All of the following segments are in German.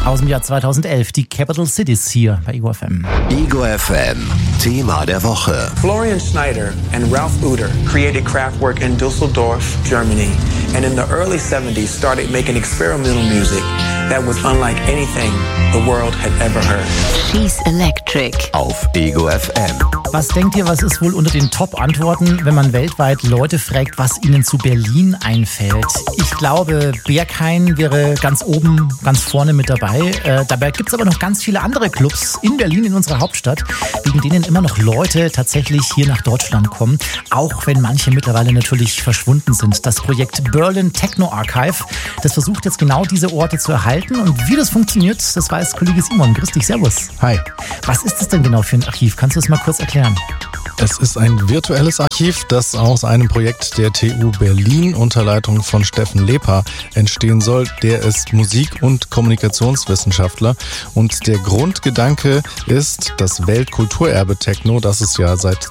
Aus dem Jahr 2011, die Capital Cities hier bei Ego FM. Ego FM, Thema der Woche. Florian Schneider and Ralph Uter created Kraftwerk in Düsseldorf, Germany, and in the early 70s started making experimental music that was unlike anything the world had ever heard. She's Electric. Auf Ego FM. Was denkt ihr, was ist wohl unter den Top-Antworten, wenn man weltweit Leute fragt, was ihnen zu Berlin einfällt? Ich glaube, Berghain wäre ganz oben, ganz vorne mit dabei. Dabei gibt es aber noch ganz viele andere Clubs in Berlin, in unserer Hauptstadt, wegen denen immer noch Leute tatsächlich hier nach Deutschland kommen, auch wenn manche mittlerweile natürlich verschwunden sind. Das Projekt Berlin Techno Archive, das versucht jetzt genau diese Orte zu erhalten. Und wie das funktioniert, das weiß Kollege Simon. Grüß dich, servus. Hi. Was ist das denn genau für ein Archiv? Kannst du das mal kurz erklären? Es ist ein virtuelles Archiv, das aus einem Projekt der TU Berlin unter Leitung von Steffen Lepa entstehen soll. Der ist Musik- und Kommunikationswissenschaftler. Und der Grundgedanke ist, das Weltkulturerbe Techno, das es ja seit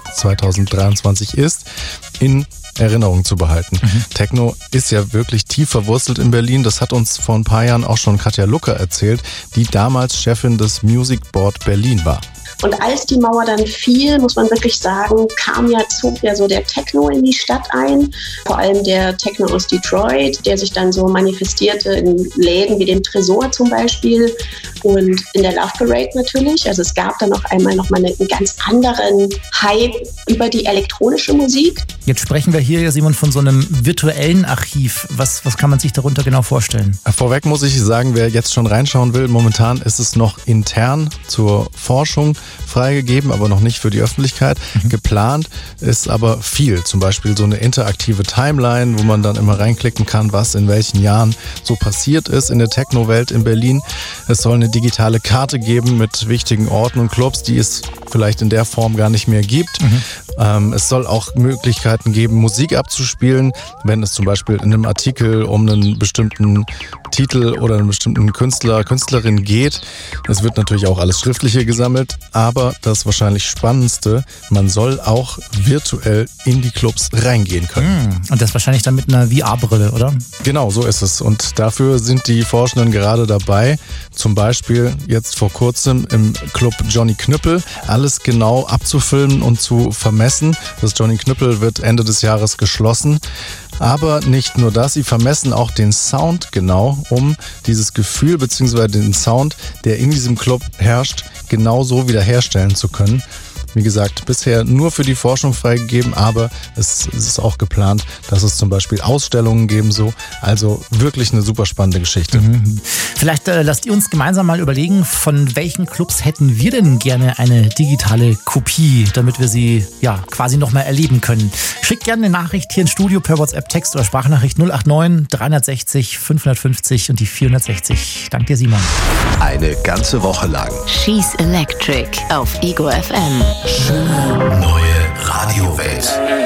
2023 ist, in Erinnerung zu behalten. Techno ist ja wirklich tief verwurzelt in Berlin. Das hat uns vor ein paar Jahren auch schon Katja Lucker erzählt, die damals Chefin des Music Board Berlin war. Und als die Mauer dann fiel, muss man wirklich sagen, zog ja so der Techno in die Stadt ein. Vor allem der Techno aus Detroit, der sich dann so manifestierte in Läden wie dem Tresor zum Beispiel und in der Love Parade natürlich. Also es gab dann noch einmal einen ganz anderen Hype über die elektronische Musik. Jetzt sprechen wir hier, Simon, von so einem virtuellen Archiv. Was kann man sich darunter genau vorstellen? Vorweg muss ich sagen, wer jetzt schon reinschauen will, momentan ist es noch intern zur Forschung freigegeben, aber noch nicht für die Öffentlichkeit. Geplant ist aber viel. Zum Beispiel so eine interaktive Timeline, wo man dann immer reinklicken kann, was in welchen Jahren so passiert ist in der Techno-Welt in Berlin. Es soll eine digitale Karte geben mit wichtigen Orten und Clubs, die es vielleicht in der Form gar nicht mehr gibt. Es soll auch Möglichkeiten geben, Musik abzuspielen, wenn es zum Beispiel in einem Artikel um einen bestimmten Titel oder einen bestimmten Künstler, Künstlerin geht. Es wird natürlich auch alles Schriftliche gesammelt, aber das wahrscheinlich Spannendste, man soll auch virtuell in die Clubs reingehen können. Und das wahrscheinlich dann mit einer VR-Brille, oder? Genau, so ist es. Und dafür sind die Forschenden gerade dabei, zum Beispiel jetzt vor kurzem im Club Johnny Knüppel, alles genau abzufilmen und zu vermessen. Das Johnny Knüppel wird Ende des Jahres geschlossen. Aber nicht nur das, sie vermessen auch den Sound genau, um dieses Gefühl bzw. den Sound, der in diesem Club herrscht, genauso wiederherstellen zu können. Wie gesagt, bisher nur für die Forschung freigegeben, aber es ist auch geplant, dass es zum Beispiel Ausstellungen geben soll. Also wirklich eine super spannende Geschichte. Vielleicht lasst ihr uns gemeinsam mal überlegen, von welchen Clubs hätten wir denn gerne eine digitale Kopie, damit wir sie quasi nochmal erleben können. Schickt gerne eine Nachricht hier ins Studio per WhatsApp, Text oder Sprachnachricht 089 360 550 und die 460. Danke dir, Simon. Eine ganze Woche lang. She's Electric auf Ego FM. Schöne neue Radiowelt.